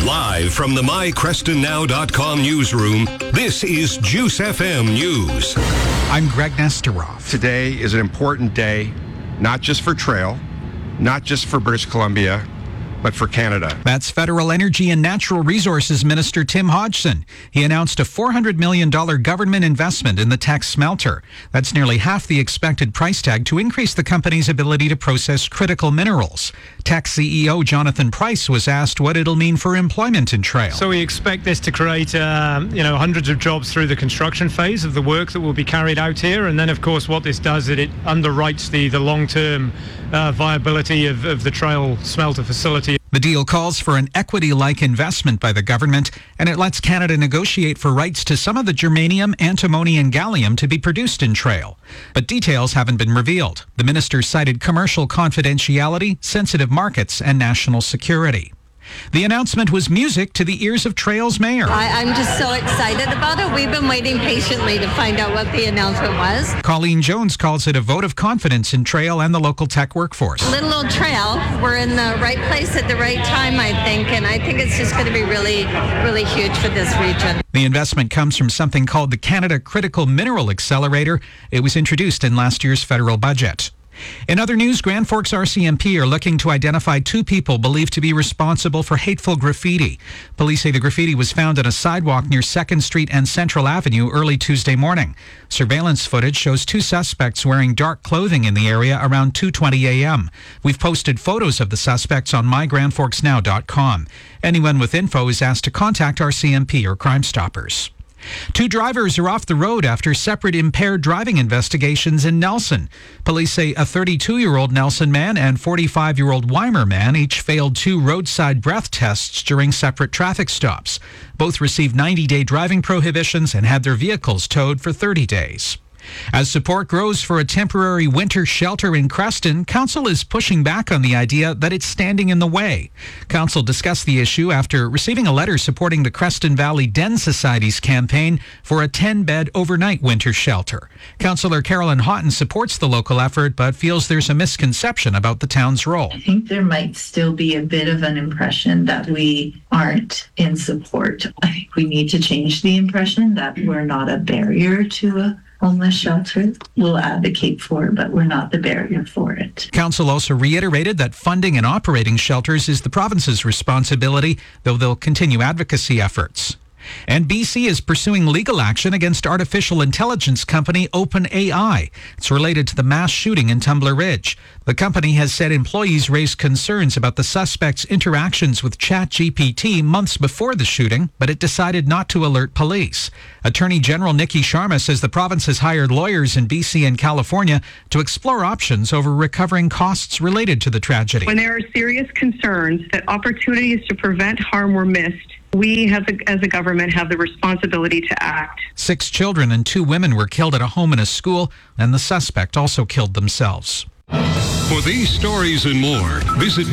Live from the MyCrestonNow.com newsroom, this is Juice FM News. I'm Greg Nesterov. Today is an important day, not just for trail, not just for British Columbia, but for Canada. That's Federal Energy and Natural Resources Minister Tim Hodgson. He announced a $400 million government investment in the Teck smelter. That's nearly half the expected price tag to increase the company's ability to process critical minerals. Teck CEO Jonathan Price was asked what it'll mean for employment in Trail. So we expect this to create, hundreds of jobs through the construction phase of the work that will be carried out here. And then, of course, what this does is it underwrites the long-term viability of the Trail smelter facility. The deal calls for an equity-like investment by the government, and it lets Canada negotiate for rights to some of the germanium, antimony, and gallium to be produced in Trail. But details haven't been revealed. The minister cited commercial confidentiality, sensitive markets, and national security. The announcement was music to the ears of Trail's mayor. I'm just so excited about it. We've been waiting patiently to find out what the announcement was. Colleen Jones calls it a vote of confidence in Trail and the local Teck workforce. Little old Trail, we're in the right place at the right time, I think, and I think it's just going to be really, really huge for this region. The investment comes from something called the Canada Critical Mineral Accelerator. It was introduced in last year's federal budget. In other news, Grand Forks RCMP are looking to identify two people believed to be responsible for hateful graffiti. Police say the graffiti was found on a sidewalk near 2nd Street and Central Avenue early Tuesday morning. Surveillance footage shows two suspects wearing dark clothing in the area around 2:20 a.m. We've posted photos of the suspects on mygrandforksnow.com. Anyone with info is asked to contact RCMP or Crime Stoppers. Two drivers are off the road after separate impaired driving investigations in Nelson. Police say a 32-year-old Nelson man and 45-year-old Weimar man each failed two roadside breath tests during separate traffic stops. Both received 90-day driving prohibitions and had their vehicles towed for 30 days. As support grows for a temporary winter shelter in Creston, Council is pushing back on the idea that it's standing in the way. Council discussed the issue after receiving a letter supporting the Creston Valley Den Society's campaign for a 10-bed overnight winter shelter. Councillor Carolyn Houghton supports the local effort, but feels there's a misconception about the town's role. I think there might still be a bit of an impression that we aren't in support. I think we need to change the impression that we're not a barrier to a homeless shelter. We'll advocate for it, but we're not the barrier for it. Council also reiterated that funding and operating shelters is the province's responsibility, though they'll continue advocacy efforts. And BC is pursuing legal action against artificial intelligence company OpenAI. It's related to the mass shooting in Tumbler Ridge. The company has said employees raised concerns about the suspect's interactions with ChatGPT months before the shooting, but it decided not to alert police. Attorney General Nikki Sharma says the province has hired lawyers in BC and California to explore options over recovering costs related to the tragedy. When there are serious concerns that opportunities to prevent harm were missed, we as a government have the responsibility to act. 6 children and 2 women were killed at a home and a school, and the suspect also killed themselves. For these stories and more, visit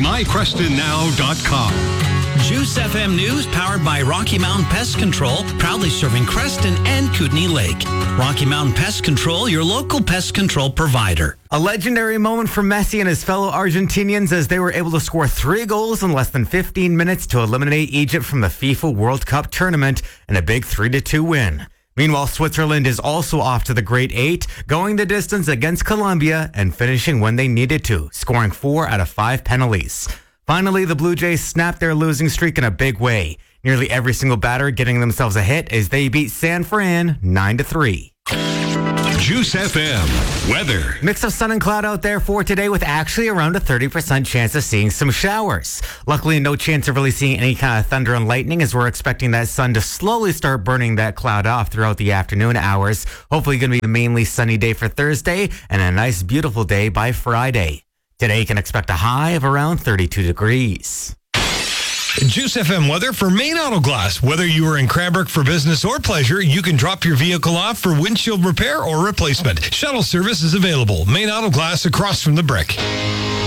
mycrestonnow.com. Juice FM News powered by Rocky Mountain Pest Control, proudly serving Creston and Kootenay Lake. Rocky Mountain Pest Control, your local pest control provider. A legendary moment for Messi and his fellow Argentinians as they were able to score 3 goals in less than 15 minutes to eliminate Egypt from the FIFA World Cup tournament in a big 3-2 win. Meanwhile, Switzerland is also off to the Great 8, going the distance against Colombia and finishing when they needed to, scoring 4 out of 5 penalties. Finally, the Blue Jays snapped their losing streak in a big way. Nearly every single batter getting themselves a hit as they beat San Fran 9-3. Juice FM weather. Mix of sun and cloud out there for today with actually around a 30% chance of seeing some showers. Luckily, no chance of really seeing any kind of thunder and lightning as we're expecting that sun to slowly start burning that cloud off throughout the afternoon hours. Hopefully going to be a mainly sunny day for Thursday and a nice beautiful day by Friday. Today you can expect a high of around 32 degrees. Juice FM weather for Main Auto Glass. Whether you are in Cranbrook for business or pleasure, you can drop your vehicle off for windshield repair or replacement. Shuttle service is available. Main Auto Glass across from the Brick.